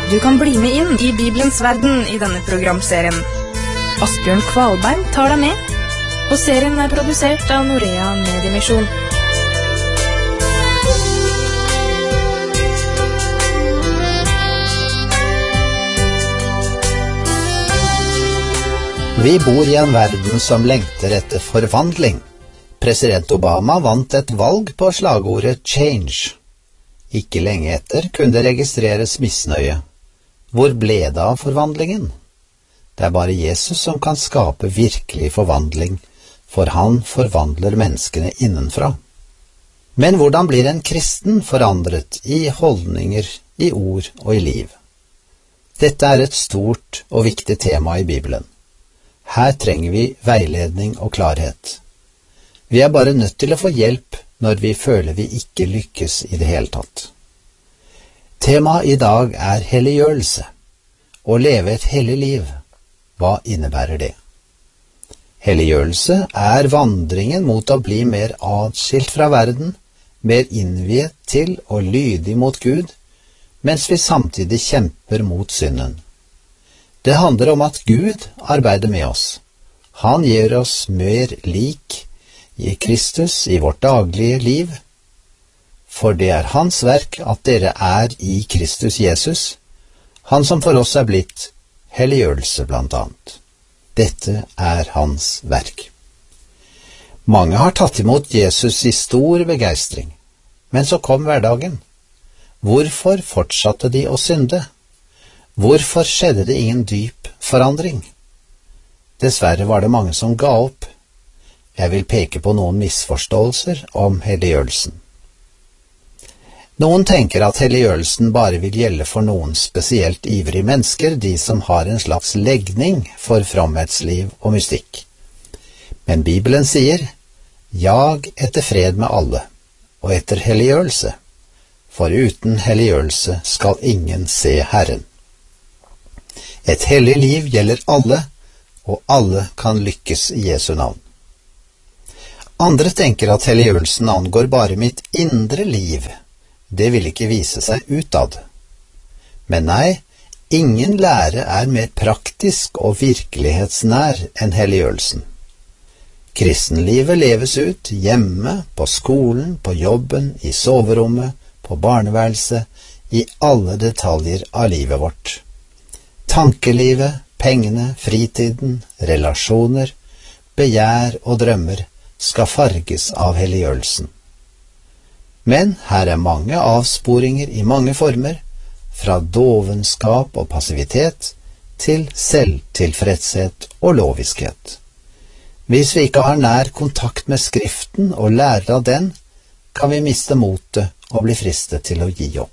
Du kan bli med inn i Bibelens verden i denne programserien. Asbjørn Kvalberg tar deg med, og serien er produsert av Norea Mediemisjon. Vi bor i en verden som lengter etter forvandling. President Obama vant et valg på slagordet «Change». Ikke lenge etter kunne det registreres misnøye. Hvor ble det av forvandlingen? Det er bare Jesus som kan skape virkelig forvandling, for han forvandler menneskene innenfra. Men hvordan blir en kristen forandret i holdninger, i ord og i liv? Dette er et stort og viktig tema i Bibelen. Her trenger vi veiledning og klarhet. Vi er bare nødt til å få hjelp når vi føler vi ikke lykkes i det hele tatt. Temaet i dag er helliggjørelse. Å leve et hellig liv. Hva innebærer det? Helliggjørelse er vandringen mot å bli mer atskilt fra verden, mer innviet til og lydig mot Gud, mens vi samtidig kjemper mot synden. Det handler om at Gud arbeider med oss. Han gjør oss mer lik i Kristus i vårt daglige liv, for det er hans verk at dere er i Kristus Jesus, han som for oss er blitt helliggjørelse blant annet. Dette er hans verk. Mange har tatt imot Jesus i stor begeistring, men så kom hverdagen. Hvorfor fortsatte de å synde? Hvorfor skjedde det ingen dyp forandring? Dessverre var det mange som ga opp. Jeg vil peke på noen misforståelser om helliggjørelsen. Noen tenker at helliggjørelsen bare vil gjelde for noen spesielt ivrige mennesker, de som har en slags legning for fromhetsliv og mystikk. Men Bibelen sier, jag etter fred med alle, og etter helliggjørelse, for uten helliggjørelse skal ingen se Herren. Et hellig liv gjelder alle, og alle kan lykkes i Jesu navn. Andre tenker at helliggjørelsen angår bare mitt indre liv. Det vil ikke vise seg utad. Men nei, ingen lære er mer praktisk og virkelighetsnær enn helliggjørelsen. Kristenlivet leves ut hjemme, på skolen, på jobben, i soverommet, på barneværelset, i alle detaljer av livet vårt. Tankelivet, pengene, fritiden, relasjoner, begjær og drømmer skal farges av helliggjørelsen. Men her er mange avsporinger i mange former, fra dovenskap og passivitet til selvtilfredshet og loviskhet. Hvis vi ikke har nær kontakt med Skriften og lærer av den, kan vi miste motet og bli fristet til å gi opp.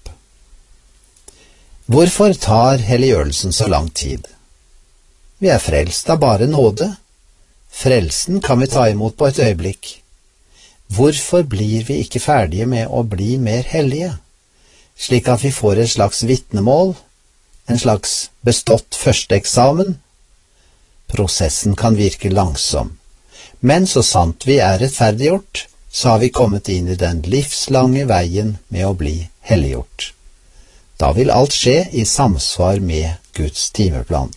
Hvorfor tar helliggjørelsen så lang tid? Vi er frelst av bare nåde. Frelsen kan vi ta imot på et øyeblikk. Hvorfor blir vi ikke ferdige med å bli mer hellige, slik at vi får et slags vitnemål, en slags bestått førsteeksamen? Prosessen kan virke langsom, men så sant vi er rettferdiggjort, så har vi kommet inn i den livslange veien med å bli helliggjort. Da vil alt skje i samsvar med Guds timeplan.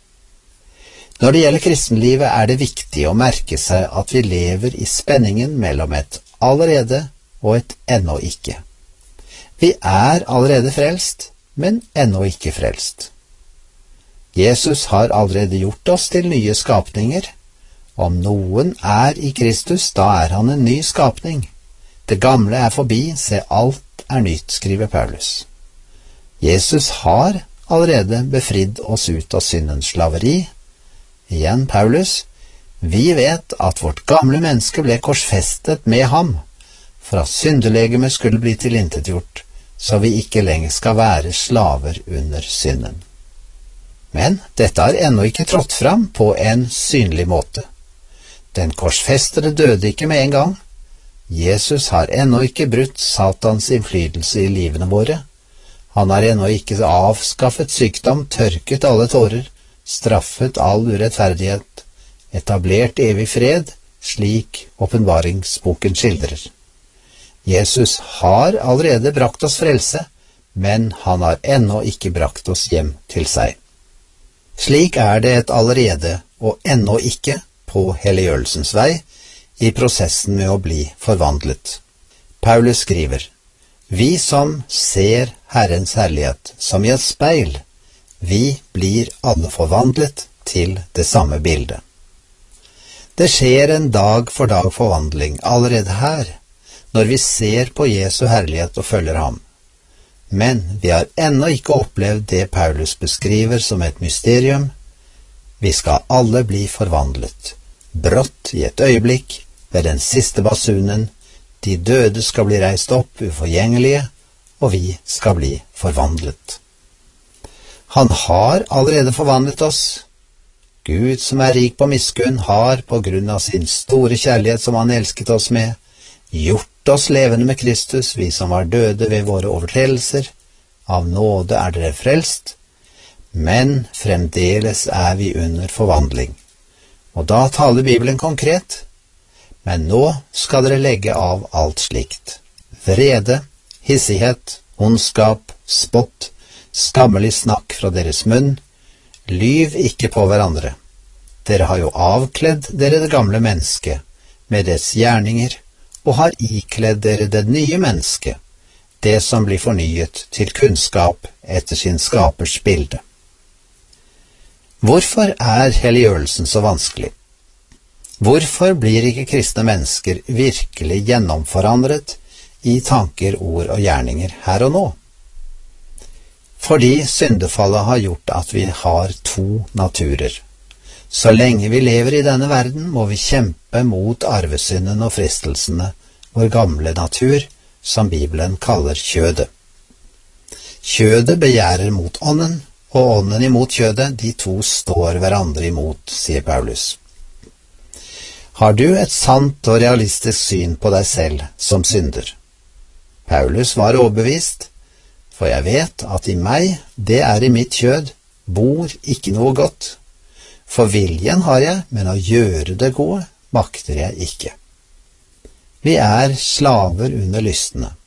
Når det gjelder kristenlivet er det viktig å merke seg at vi lever i spenningen mellom et allerede og et ennå ikke. Vi er allerede frelst, men ennå ikke frelst. Jesus har allerede gjort oss til nye skapninger. Om noen er i Kristus, da er han en ny skapning. Det gamle er forbi, se alt er nytt, skriver Paulus. Jesus har allerede befridd oss ut av syndens slaveri. Igjen Paulus, vi vet at vårt gamle menneske ble korsfestet med ham, for at syndelegemet skulle bli tilintetgjort, så vi ikke lenger skal være slaver under synden. Men dette har ennå ikke trådt fram på en synlig måte. Den korsfestede døde ikke med en gang. Jesus har ennå ikke brutt Satans innflytelse i livene våre. Han har ennå ikke avskaffet sykdom, tørket alle tårer, straffet all urettferdighet, etablert evig fred, slik åpenbaringsboken skildrer. Jesus har allerede brakt oss frelse, men han har ennå ikke brakt oss hjem til seg. Slik er det et allerede og ennå ikke på helliggjørelsens vei i prosessen med å bli forvandlet. Paulus skriver, vi som ser Herrens herlighet som i et speil, vi blir alle forvandlet til det samme bildet. Det skjer en dag for dag forvandling allerede her, når vi ser på Jesu herlighet og følger ham. Men vi har ennå ikke opplevd det Paulus beskriver som et mysterium. Vi skal alle bli forvandlet, brått i et øyeblikk, ved den siste basunen. De døde skal bli reist opp uforgjengelige, og vi skal bli forvandlet. Han har allerede forvandlet oss. Gud som er rik på miskunn har, på grunn av sin store kjærlighet som han elsket oss med, gjort oss levende med Kristus, vi som var døde ved våre overtredelser. Av nåde er dere frelst, men fremdeles er vi under forvandling. Og da taler Bibelen konkret. Men nå skal dere legge av alt slikt. Vrede, hissighet, ondskap, spott, skammelig snakk fra deres munn. Lyv ikke på hverandre. Dere har jo avkledd dere det gamle mennesket med dets gjerninger, og har ikledd dere det nye mennesket, det som blir fornyet til kunnskap etter sin skapers bilde. Hvorfor er helliggjørelsen så vanskelig? Hvorfor blir ikke kristne mennesker virkelig gjennomforandret i tanker, ord og gjerninger her og nå? Fordi syndefallet har gjort at vi har to naturer. Så lenge vi lever i denne verden, må vi kjempe mot arvesynden og fristelsene, vår gamle natur, som Bibelen kaller kjødet. Kjødet begjærer mot ånden, og ånden imot kjødet, de to står hverandre imot, sier Paulus. Har du et sant og realistisk syn på deg selv som synder? Paulus var overbevist, for jeg vet at i meg, det er i mitt kjød, bor ikke noe godt. For viljen har jeg, men å gjøre det gode makter jeg ikke. Vi er slaver under lystne.